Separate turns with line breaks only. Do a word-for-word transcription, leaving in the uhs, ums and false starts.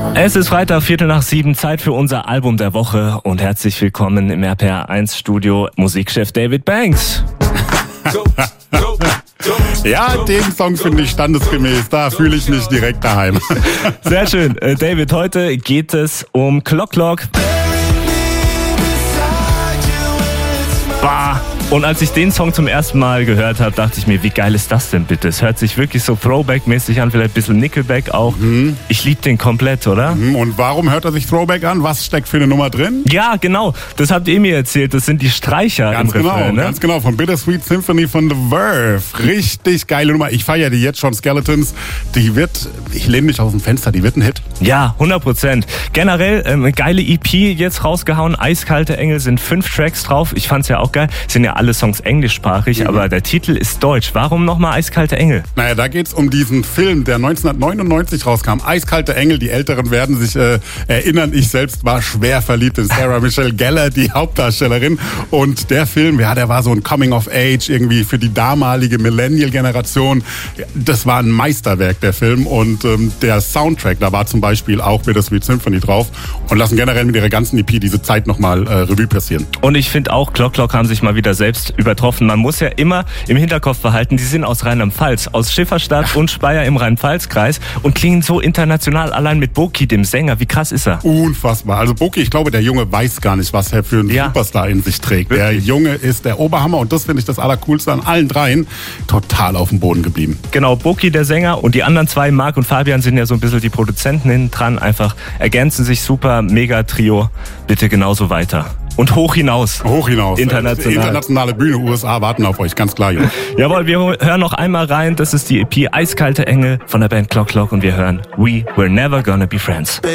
Es ist Freitag, Viertel nach sieben, Zeit für unser Album der Woche und herzlich willkommen im R P R eins Studio Musikchef David Banks.
Ja, den Song finde ich standesgemäß, da fühle ich mich direkt daheim.
Sehr schön. Äh, David, heute geht es um Clock Clock. Bah. Und als ich den Song zum ersten Mal gehört habe, dachte ich mir, wie geil ist das denn bitte? Es hört sich wirklich so Throwback-mäßig an, vielleicht ein bisschen Nickelback auch. Mhm. Ich liebe den komplett, oder?
Mhm. Und warum hört er sich Throwback an? Was steckt für eine Nummer drin?
Ja, genau. Das habt ihr mir erzählt. Das sind die Streicher
ganz
im
genau,
Refrain, ne?
Ganz genau. Von Bittersweet Symphony von The Verve. Richtig geile Nummer. Ich feiere die jetzt schon. Skeletons. Die wird, ich lehne mich aus dem Fenster, die wird ein Hit.
Ja, hundert Prozent. Generell ähm, eine geile E P jetzt rausgehauen. Eiskalte Engel, sind fünf Tracks drauf. Ich fand's ja auch geil. Sind ja alle Songs englischsprachig, mhm. aber der Titel ist deutsch. Warum nochmal Eiskalte Engel?
Naja, da geht's um diesen Film, der neunzehnhundertneunundneunzig rauskam. Eiskalte Engel, die Älteren werden sich äh, erinnern. Ich selbst war schwer verliebt in Sarah Michelle Gellar, die Hauptdarstellerin. Und der Film, ja, der war so ein Coming of Age irgendwie für die damalige Millennial-Generation. Das war ein Meisterwerk, der Film. Und ähm, der Soundtrack, da war zum Beispiel auch Bittersweet Symphony drauf und lassen generell mit ihrer ganzen E P diese Zeit nochmal äh, Revue passieren.
Und ich finde auch, Clock Clock haben sich mal wieder selbst übertroffen. Man muss ja immer im Hinterkopf behalten, die sind aus Rheinland-Pfalz, aus Schifferstadt Ach. und Speyer im Rhein-Pfalz-Kreis und klingen so international, allein mit Boki, dem Sänger. Wie krass ist er?
Unfassbar. Also Boki, ich glaube, der Junge weiß gar nicht, was er für einen ja. Superstar in sich trägt. Wirklich? Der Junge ist der Oberhammer und das finde ich das Allercoolste an allen dreien. Total auf dem Boden geblieben.
Genau, Boki, der Sänger, und die anderen zwei, Marc und Fabian, sind ja so ein bisschen die Produzenten hinten dran. Einfach ergänzen sich super, mega Trio. Bitte genauso weiter. Und hoch hinaus.
Hoch hinaus.
International.
Internationale Bühne, U S A warten auf euch, ganz klar, Junge.
Jawohl, wir hören noch einmal rein. Das ist die E P Eiskalte Engel von der Band Clock Clock und wir hören We Were Never Gonna Be Friends.